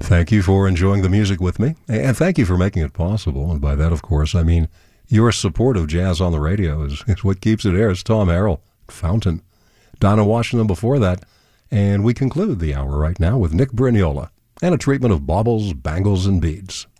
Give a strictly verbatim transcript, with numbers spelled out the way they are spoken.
Thank you for enjoying the music with me, and thank you for making it possible. And by that, of course, I mean your support of Jazz on the Radio is, is what keeps it here. It's Tom Harrell, Fountain. Donna Washington before that. And we conclude the hour right now with Nick Brignola and a treatment of baubles, bangles, and beads.